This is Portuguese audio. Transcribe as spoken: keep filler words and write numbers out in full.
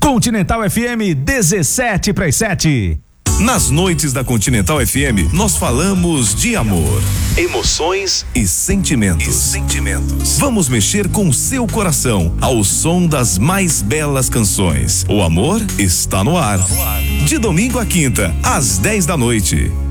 Continental F M, dezessete para as sete. Nas noites da Continental F M, nós falamos de amor, emoções e sentimentos. E sentimentos. Vamos mexer com seu coração ao som das mais belas canções. O amor está no ar. De domingo a quinta, às dez da noite.